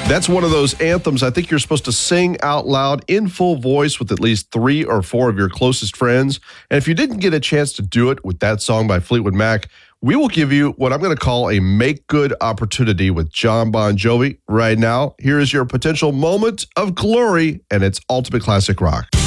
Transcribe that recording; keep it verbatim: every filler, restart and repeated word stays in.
That's one of those anthems I think you're supposed to sing out loud in full voice with at least three or four of your closest friends. And if you didn't get a chance to do it with that song by Fleetwood Mac, we will give you what I'm going to call a make good opportunity with Jon Bon Jovi right now. Here is your potential moment of glory, and it's ultimate classic rock.